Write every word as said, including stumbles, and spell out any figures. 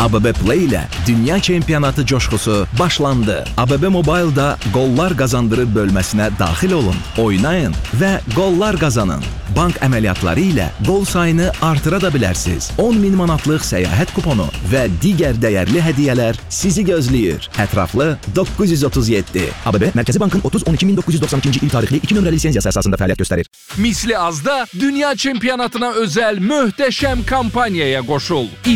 A B B Play ilə Dünya Çempionatı coşqusu başlandı. A B B Mobile'da qollar qazandırır bölməsinə daxil olun, oynayın və qollar qazanın. Bank əməliyyatları ilə qol sayını artıra da bilərsiniz. on min manatlıq səyahət kuponu və digər dəyərli hədiyyələr sizi gözləyir. Ətraflı doqquz yüz otuz yeddi. A B B Mərkəzi Bankın otuz on iki min doqquz yüz doxsan ikinci il tarixli iki nömrəli lisenziyası əsasında fəaliyyət göstərir. Misli azda Dünya Çempionatına özel möhtəşəm kampaniyaya qoşul.